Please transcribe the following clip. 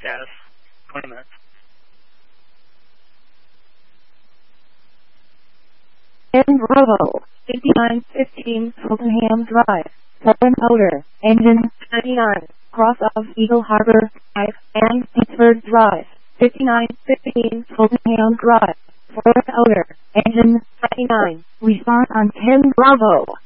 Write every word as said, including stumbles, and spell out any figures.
status. twenty minutes. ten Bravo, fifty-nine fifteen Fultonham Drive, Southern Outer, Engine ninety-nine, cross of Eagle Harbor Drive, and Pittsburgh Drive, fifty-nine fifteen Fultonham Drive, Southern Outer, Engine ninety-nine, respond on ten Bravo.